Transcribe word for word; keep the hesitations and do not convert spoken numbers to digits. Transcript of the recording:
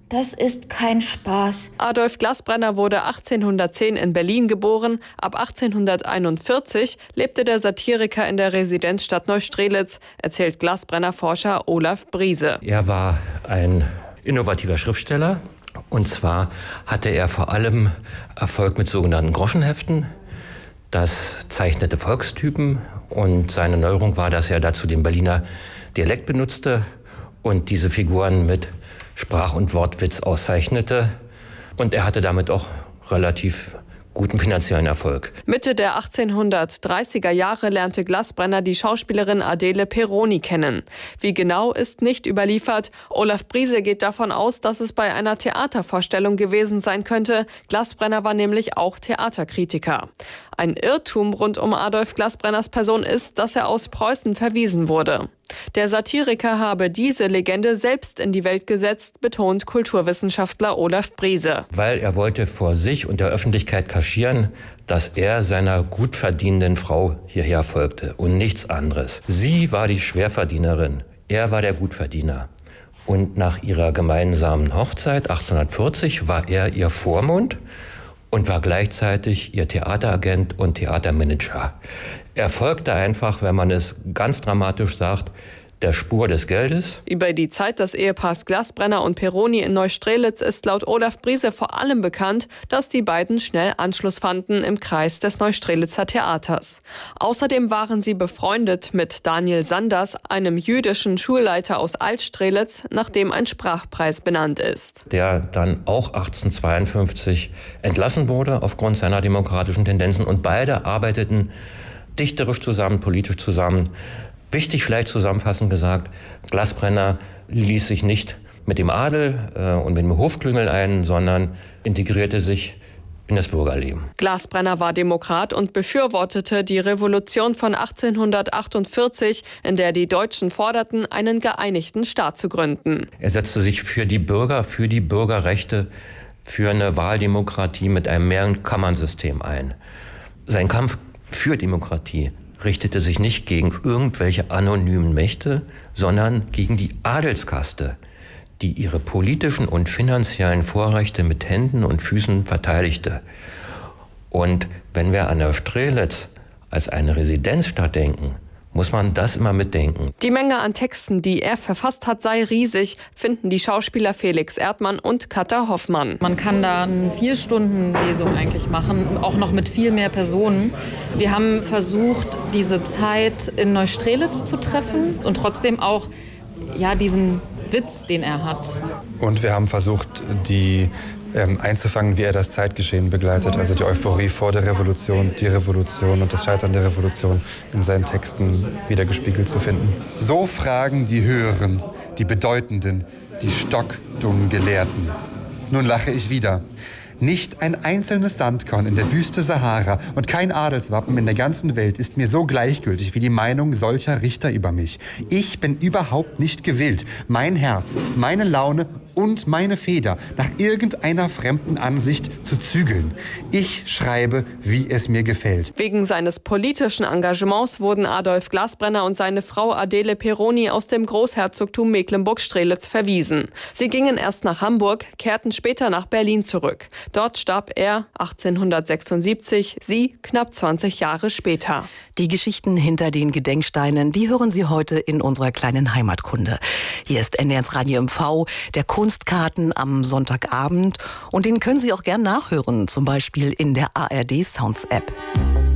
Das ist kein Spaß. Adolf Glasbrenner wurde achtzehnhundertzehn in Berlin geboren. Ab achtzehnhunderteinundvierzig lebte der Satiriker in der Residenzstadt Neustrelitz, erzählt Glasbrenner-Forscher Olaf Briese. Er war ein innovativer Schriftsteller. Und zwar hatte er vor allem Erfolg mit sogenannten Groschenheften. Das zeichnete Volkstypen. Und seine Neuerung war, dass er dazu den Berliner Dialekt benutzte und diese Figuren mit Sprach- und Wortwitz auszeichnete. Und er hatte damit auch relativ guten finanziellen Erfolg. Mitte der achtzehnhundertdreißiger Jahre lernte Glasbrenner die Schauspielerin Adele Peroni kennen. Wie genau ist nicht überliefert. Olaf Briese geht davon aus, dass es bei einer Theatervorstellung gewesen sein könnte. Glasbrenner war nämlich auch Theaterkritiker. Ein Irrtum rund um Adolf Glasbrenners Person ist, dass er aus Preußen verwiesen wurde. Der Satiriker habe diese Legende selbst in die Welt gesetzt, betont Kulturwissenschaftler Olaf Briese. Weil er wollte vor sich und der Öffentlichkeit kaschieren, dass er seiner gut verdienenden Frau hierher folgte und nichts anderes. Sie war die Schwerverdienerin, er war der Gutverdiener. Und nach ihrer gemeinsamen Hochzeit achtzehnhundertvierzig war er ihr Vormund und war gleichzeitig ihr Theateragent und Theatermanager. Er folgte einfach, wenn man es ganz dramatisch sagt, der Spur des Geldes. Über die Zeit des Ehepaars Glasbrenner und Peroni in Neustrelitz ist laut Olaf Briese vor allem bekannt, dass die beiden schnell Anschluss fanden im Kreis des Neustrelitzer Theaters. Außerdem waren sie befreundet mit Daniel Sanders, einem jüdischen Schulleiter aus Altstrelitz, nach dem ein Sprachpreis benannt ist. Der dann auch achtzehnhundertzweiundfünfzig entlassen wurde aufgrund seiner demokratischen Tendenzen. Und beide arbeiteten dichterisch zusammen, politisch zusammen. Wichtig vielleicht zusammenfassend gesagt, Glasbrenner ließ sich nicht mit dem Adel äh, und mit dem Hofklüngel ein, sondern integrierte sich in das Bürgerleben. Glasbrenner war Demokrat und befürwortete die Revolution von achtzehnhundertachtundvierzig, in der die Deutschen forderten, einen geeinigten Staat zu gründen. Er setzte sich für die Bürger, für die Bürgerrechte, für eine Wahldemokratie mit einem Mehrkammernsystem ein. Sein Kampf für Demokratie richtete sich nicht gegen irgendwelche anonymen Mächte, sondern gegen die Adelskaste, die ihre politischen und finanziellen Vorrechte mit Händen und Füßen verteidigte. Und wenn wir an Neustrelitz als eine Residenzstadt denken, muss man das immer mitdenken. Die Menge an Texten, die er verfasst hat, sei riesig, finden die Schauspieler Felix Erdmann und Katha Hoffmann. Man kann da eine vier Stunden Lesung eigentlich machen, auch noch mit viel mehr Personen. Wir haben versucht, diese Zeit in Neustrelitz zu treffen und trotzdem auch ja, diesen Witz, den er hat. Und wir haben versucht, die ähm, einzufangen, wie er das Zeitgeschehen begleitet. Also die Euphorie vor der Revolution, die Revolution und das Scheitern der Revolution in seinen Texten wiedergespiegelt zu finden. So fragen die Höheren, die Bedeutenden, die stockdummen Gelehrten. Nun lache ich wieder. Nicht ein einzelnes Sandkorn in der Wüste Sahara und kein Adelswappen in der ganzen Welt ist mir so gleichgültig wie die Meinung solcher Richter über mich. Ich bin überhaupt nicht gewillt, mein Herz, meine Laune und meine Feder nach irgendeiner fremden Ansicht zu zügeln. Ich schreibe, wie es mir gefällt. Wegen seines politischen Engagements wurden Adolf Glasbrenner und seine Frau Adele Peroni aus dem Großherzogtum Mecklenburg-Strelitz verwiesen. Sie gingen erst nach Hamburg, kehrten später nach Berlin zurück. Dort starb er achtzehnhundertsechsundsiebzig, sie knapp zwanzig Jahre später. Die Geschichten hinter den Gedenksteinen, die hören Sie heute in unserer kleinen Heimatkunde. Hier ist N D eins Radio M V, der Kunstkarten am Sonntagabend. Und den können Sie auch gern nachhören, zum Beispiel in der A R D Sounds App.